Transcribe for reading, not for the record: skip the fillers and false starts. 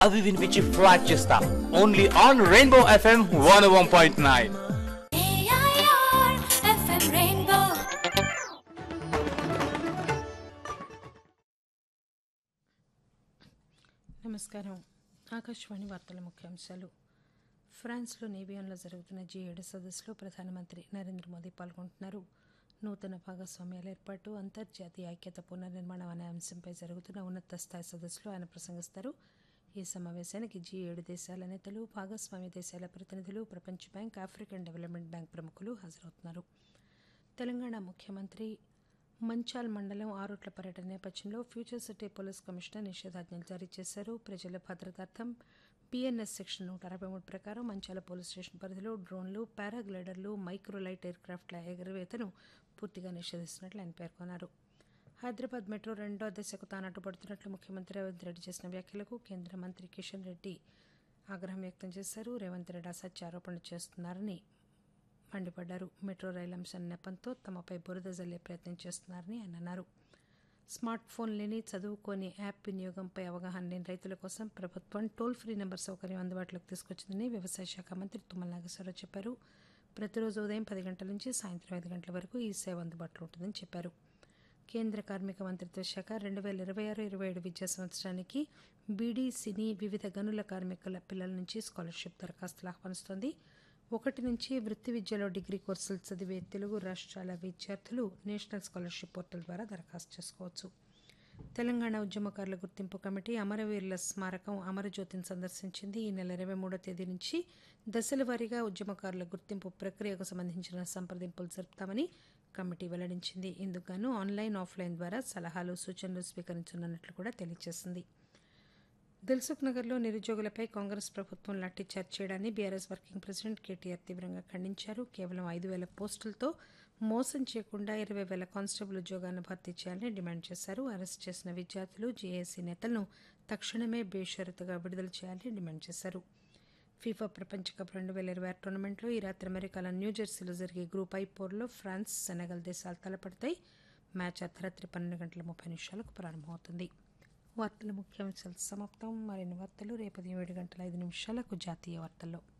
అవి వినిపించి ఫ్లాట్ చేస్తా ఓన్లీ ఆన్ రెయిన్బో ఎఫ్ఎం 101.9. నమస్కారం. ఆకాశవాణి వార్తల ముఖ్యాంశాలు. ఫ్రాన్స్లో నేబియాన్లో జరుగుతున్న G7 సదస్సులో ప్రధానమంత్రి నరేంద్ర మోదీ పాల్గొంటున్నారు. నూతన భాగస్వామ్యాల ఏర్పాటు, అంతర్జాతీయ ఐక్యత పునర్నిర్మాణం అనే అంశంపై జరుగుతున్న ఉన్నత స్థాయి సదస్సులో ఆయన ప్రసంగిస్తారు. ఈ సమావేశానికి G7 దేశాల నేతలు, భాగస్వామ్య దేశాల ప్రతినిధులు, ప్రపంచ బ్యాంక్, ఆఫ్రికన్ డెవలప్మెంట్ బ్యాంక్ ప్రముఖులు హాజరవుతున్నారు. తెలంగాణ ముఖ్యమంత్రి మంచాల్ మండలం ఆరుట్ల పర్యటన నేపథ్యంలో ఫ్యూచర్ సిటీ పోలీస్ కమిషనర్ నిషేధాజ్ఞలు జారీ చేశారు. ప్రజల భద్రతార్థం PNS సెక్షన్ 163 ప్రకారం మంచాల పోలీస్ స్టేషన్ పరిధిలో డ్రోన్లు, పారాగ్లైడర్లు, మైక్రోలైట్ ఎయిర్ క్రాఫ్ట్ల ఎగురవేతను పూర్తిగా నిషేధిస్తున్నట్లు ఆయన పేర్కొన్నారు. హైదరాబాద్ మెట్రో రెండో దశకు తాను అడ్డుపడుతున్నట్లు ముఖ్యమంత్రి రేవంత్ రెడ్డి చేసిన వ్యాఖ్యలకు కేంద్ర మంత్రి కిషన్ రెడ్డి ఆగ్రహం వ్యక్తం చేశారు. రేవంత్ రెడ్డి అసత్య ఆరోపణలు చేస్తున్నారని మండిపడ్డారు. మెట్రో రైలు అంశం నెపంతో తమపై బురద జల్లే ప్రయత్నం చేస్తున్నారని ఆయన అన్నారు. స్మార్ట్ ఫోన్ లేని, చదువుకోని యాప్ వినియోగంపై అవగాహన లేని రైతుల కోసం ప్రభుత్వం టోల్ ఫ్రీ నెంబర్ సౌకర్యం అందుబాటులోకి తీసుకొచ్చిందని వ్యవసాయ శాఖ మంత్రి తుమ్మల నాగేశ్వరరావు చెప్పారు. ప్రతిరోజు ఉదయం 10 గంటల నుంచి సాయంత్రం 5 గంటల వరకు ఈ సేవ అందుబాటులో ఉంటుందని చెప్పారు. కేంద్ర కార్మిక మంత్రిత్వ శాఖ 2026-27 విద్యా సంవత్సరానికి బీడీ, సినీ, వివిధ గనుల కార్మికుల పిల్లల నుంచి స్కాలర్షిప్ దరఖాస్తులు ఆహ్వానిస్తోంది. 1 నుంచి వృత్తి విద్యలో డిగ్రీ కోర్సులు చదివే తెలుగు రాష్ట్రాల విద్యార్థులు నేషనల్ స్కాలర్షిప్ పోర్టల్ ద్వారా దరఖాస్తు చేసుకోవచ్చు. తెలంగాణ ఉద్యమకారుల గుర్తింపు కమిటీ అమరవీరుల స్మారకం అమరజ్యోతిని సందర్శించింది. ఈ నెల 23వ తేదీ నుంచి దశల వారీగా ఉద్యమకారుల గుర్తింపు ప్రక్రియకు సంబంధించిన సంప్రదింపులు జరుపుతామని కమిటీ వెల్లడించింది. ఇందుకుగాను ఆన్లైన్, ఆఫ్లైన్ ద్వారా సలహాలు, సూచనలు స్వీకరించనున్నట్లు కూడా తెలియజేసింది. దిల్సుఖ్ నగర్లో నిరుద్యోగులపై కాంగ్రెస్ ప్రభుత్వం లాఠీచార్జ్ చేయడాన్ని బీఆర్ఎస్ వర్కింగ్ ప్రెసిడెంట్ కేటీఆర్ తీవ్రంగా ఖండించారు. కేవలం 5,000 పోస్టులతో మోసం చేయకుండా 20,000 కానిస్టేబుల్ ఉద్యోగాలను భర్తీ చేయాలని డిమాండ్ చేశారు. అరెస్ట్ చేసిన విద్యార్థులు, జేఏసీ నేతలను తక్షణమే బేషరతుగా విడుదల చేయాలని డిమాండ్ చేశారు. ఫీఫా ప్రపంచ కప్ 2026 టోర్నమెంట్లో ఈ రాత్రి అమెరికాలో న్యూజెర్సీలో జరిగే గ్రూప్ ఐ పోరులో ఫ్రాన్స్, సెనెగల్ దేశాలు తలపడతాయి. మ్యాచ్ అర్ధరాత్రి 12:30 ప్రారంభమవుతుంది. వార్తల ముఖ్యాంశాలు సమాప్తం. మరిన్ని వార్తలు రేపు 7:05 జాతీయ వార్తల్లో.